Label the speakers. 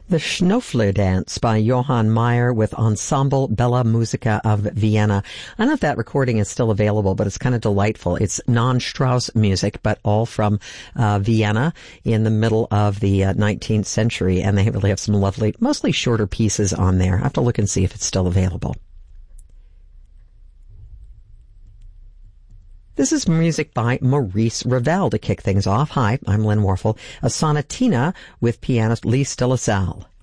Speaker 1: The Schnoeffler Dance by Johann Meyer with Ensemble Bella Musica of Vienna. I don't know if that recording is still available, but it's kind of delightful. It's non-Strauss music, but all from Vienna in the middle of the 19th century, and they really have some lovely, mostly shorter pieces on there. I have to look and see if it's still available. This is music by Maurice Ravel to kick things off. Hi, I'm Lynn Warfel. A sonatina with pianist Lee Stillasal.